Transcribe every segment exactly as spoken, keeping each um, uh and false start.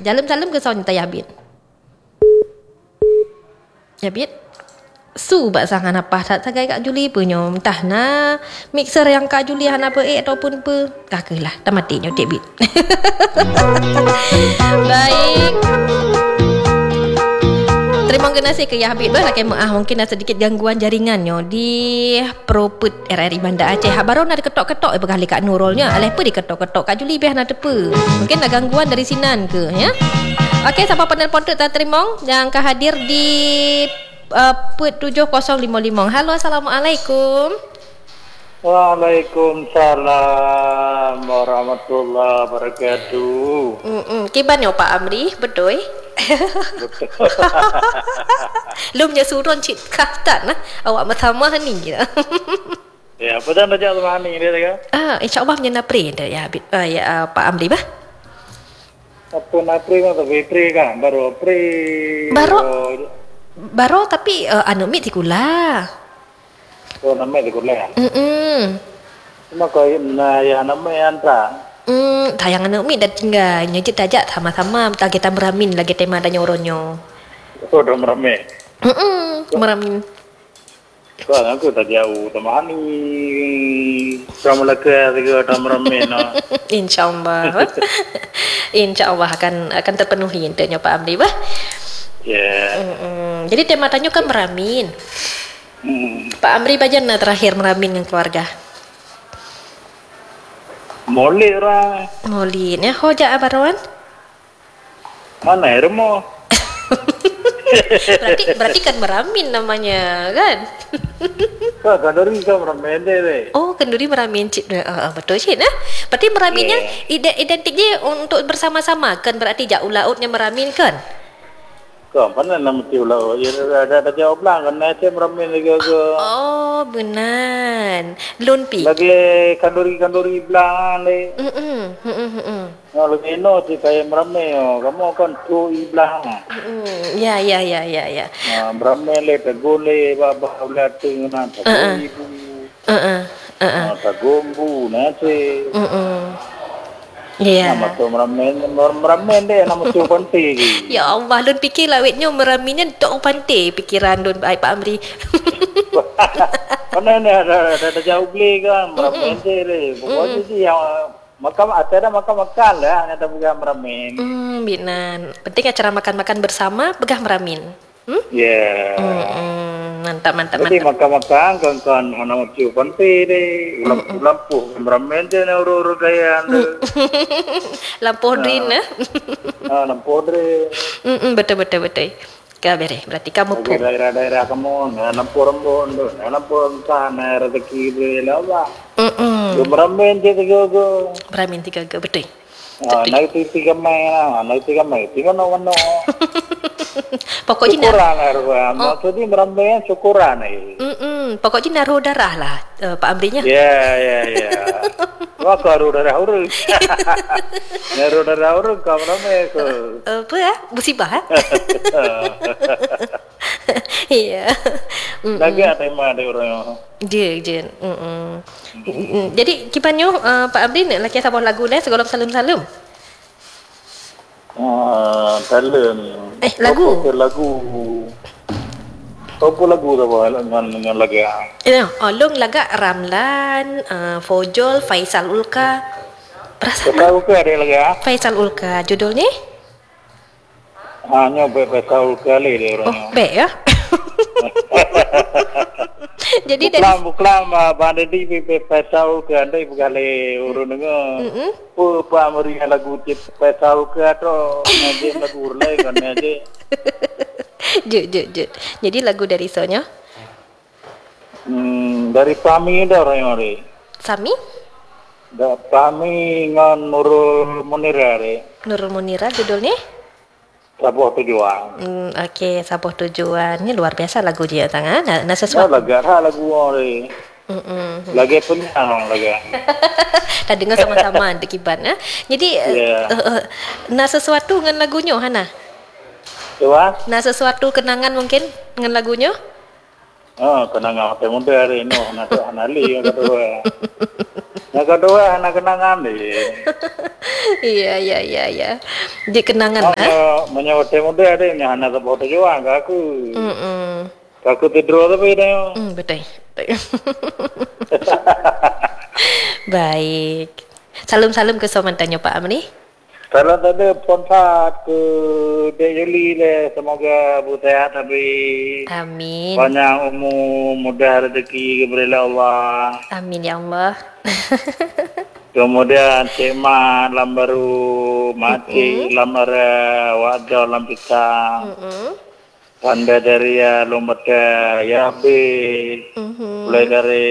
Jalan salam ke soalnya tayah bit. Ya bit. Su bak sangan apa tak sagai Kak Juli punyo. Entah na mixer yang Kak Juli han apa eh ataupun apa. Kakalah dah mati nyotek bit. Baik. Terima kasih ke Yahbit bah lah ah mungkin ada sedikit gangguan jaringannya di Proput R R I Banda Aceh. Ha baru nak ketok-ketok eh berkali Kak Nurulnya. Aleh apa diketok-ketok Kak Juli biar nak tepa. Mungkin ada gangguan dari sinan ke ya. Okey, siapa penelpon tu tak terima yang akan hadir di uh, Put tujuh kosong lima lima. Halo, assalamualaikum. Waalaikumsalam warahmatullahi wabarakatuh. Hmm, kibannya Pak Amri, betul? Lu punya surun cik kaftan nah. Awak pertama ni kira. Ya, betul dah jauh mana ni dia kan? Ah, insya-Allah punya napri dah ya, uh, ya uh, Pak Amri bah. Apa napri kan tapi pri kan baru pri. Baru baru tapi uh, anu mi tikula. Oh, nama dia kuliah. Hmm. Cuma kau na ya nama antra. Hmm, tayang anu mi dah tinggal nyejit tajak sama-sama lagi kita meramin lagi tema ada nyoronyo. Oh, dah merame. Hmm, meramin. Kau aku tak jauh teman ni. Sama lagi juga dah merame no. Insyaallah. Insyaallah akan akan terpenuhi intenya Pak Amri bah. Ya. Yeah. Hmm, jadi tema tanya kan meramin. Hmm. Pak Amri bagaimana terakhir meramin dengan keluarga? Molek orang. Molin ya, hoja abaron. Mana ya remo? berarti berarti kan meramin namanya kan? Kau kenduri kau meramin deh. Oh, kenduri meramin cik. Uh, betul cik nah. Berarti meraminnya yeah. Identiknya untuk bersama-sama kan berarti jauh lautnya meramin kan? Kau mana nama tiu lah? Ya ada ada jawab lah kan? Nanti meramin lagi ke? Oh benar. Lunpi. Lagi kanduri-kanduri belang ni. Hmm hmm hmm. Kalau ino si kaya meramin oh, kamu kan tu belang. Hmm ya ya ya ya ya. Nah meramin le tegole bapa ulat tu na tegole ibu. Uh uh uh. Tegombu nanti. Hmm. Ya. Nama tu meramin meramin deh nama tu pantai. Ya Allah, lun fikir lawetnya meraminnya dok pantai pikiran lun baik Pak Amri. Mana ni ada ada jauh beli kan meramin deh. Pokoknya sih yang makam ada makam makan lah ada bukan meramin. Hmm, binan. Penting acara makan-makan bersama begah meramin. Hmm? Ya. Hmm, mantap mantap Jadi mantap. makan-makan kan kan nama tu pantai deh. Lampu meramin je na uru-uru gaya anda. Lampu drin eh. Ah, lampu deh. Hmm, betul betul betul. Kau beri. Berarti kamu pun. Daerah-daerah kamu, lampu rembun, lampu sana rezeki deh lah. Hmm. Meramin je tiga go. Meramin tiga ke betul. Ah, naik tiga mai lah, naik tiga mai. Tiga no no. Pokoknya syukuran lah, maksudnya meramin syukuran ni. Hmm, pokoknya naruh darah lah uh, Pak Amrinya. Ya ya ya. Wah naruh darah urut. Naruh darah urut kau meramin ke? Apa ya? Musibah eh? Iya. Lagi ada tema ada orang. Dia je. Jadi kipanyo uh, Pak Amri nak laki sabah lagu ni segala salam-salam. Ah, talent. Eh, lagu. Apa lagu? Apa lagu tu apa dengan dengan lagu? Ya, Olong laga Ramlan, uh, Fojol, Faisal Ulka. Perasaan Lagu ke ada lagi ah? Faisal Ulka judulnya? Hanya beberapa kali dia Oh, orang. baik ya. Jadi dari Buklam buklam bandai di beberapa ke anda bukan le urun dengan. Oh, pak meri lagu cip beberapa ke atau nanti lagu urlai kan nanti. je je je. Jadi lagu dari sonya? Hmm, dari kami ada orang yang ada. Sami? Da kami dengan Nurul Munira ada. Nurul Munira judulnya? Sabuah tujuan. Hmm, okey, Sabuah Tujuan. Ini luar biasa lagu dia tangan. Nah, nah sesuatu. Oh, lagu ha lagu ada. Hmm. Lagi penyang lagi. Dah dengar sama-sama dekiban ya. Jadi yeah. uh, uh, nah sesuatu dengan lagunya Hana. Coba? Nah sesuatu kenangan mungkin dengan lagunya? Oh, kenangan hotel muda hari ini. Nak tu anali yang kedua. Yang kedua nak kenangan ni. Iya, iya, iya, iya. Di kenangan Oh, ah. menyo hotel muda hari ini anak tu hotel juang aku. Mm. Aku tidur tapi dah. Hmm, betul. Betul. Baik. Salam-salam ke somantannya Pak Amri. Kalau tadi ponpat ke Dek Yuli le, semoga bersehat tapi Amin. banyak umur, mudah rezeki diberi Allah. Amin ya Allah. Kemudian Cik Mat lam baru mati lam ara wajah lam pisang. Mm-mm. Pandai dari ya lombata ya be. Mhm. Mulai dari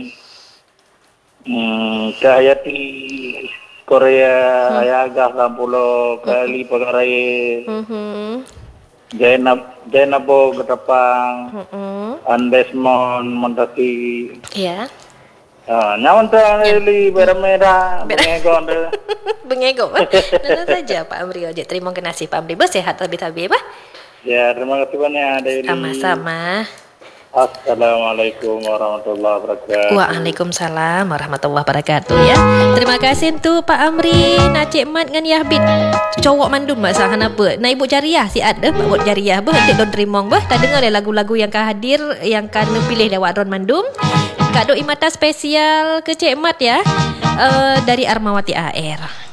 hmm, Kahayati Korea Ayaga Sampulo Kali Pagarai Mhm. Jainab Jainabo Ketapang Mhm. Andesmon Montaki Ya. ah nyaman ta li beramera bengegon de Bengego. Nana saja Pak Amri aja. Terima kasih Pak Amri. Bersehat lebih-lebih Pak. ya terima kasih banyak Deli. Sama-sama. Assalamualaikum warahmatullahi wabarakatuh. Waalaikumsalam warahmatullahi wabarakatuh ya. Terima kasih tu Pak Amri, nak Cik Mat dengan Yahbit. Cowok mandum masa hana apa? Na ibu jariah si ada Pak buat jariah bah dek don terimong bah. Tak dengar le lagu-lagu yang kah hadir yang kan pilih lewat Ron Mandum. Kado imata spesial ke Cik Mat ya. Uh, dari Armawati A R.